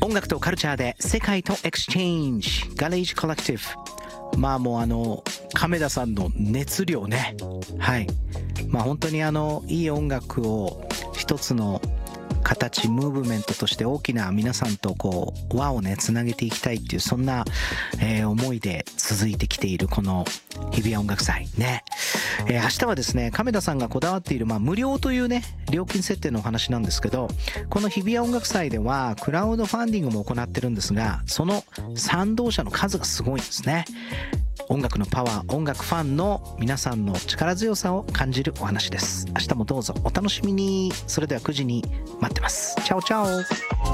音楽とカルチャーで世界とエクスチェンジ、ガレージコレクティブ。まあもう亀田さんの熱量ね。はい。まあ本当にいい音楽を一つの形、ムーブメントとして大きな皆さんとこう輪をねつなげていきたいっていうそんな、思いで続いてきているこの日比谷音楽祭ね。明日はですね、亀田さんがこだわっている、無料というね料金設定のお話なんですけど、この日比谷音楽祭ではクラウドファンディングも行ってるんですが、その賛同者の数がすごいんですね。音楽のパワー、音楽ファンの皆さんの力強さを感じるお話です。明日もどうぞお楽しみに。それでは9時に待ってます。チャオチャオ。